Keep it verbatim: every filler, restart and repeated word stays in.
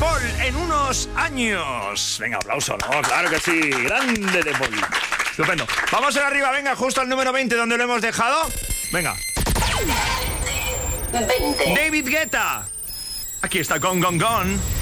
Paul en unos años. Venga, aplauso, ¿no? Claro que sí. Grande de Paul. Estupendo. Vamos a ir arriba, venga, justo al número veinte, donde lo hemos dejado. Venga. veinte. David Guetta. Aquí está Gone, Gone, Gone.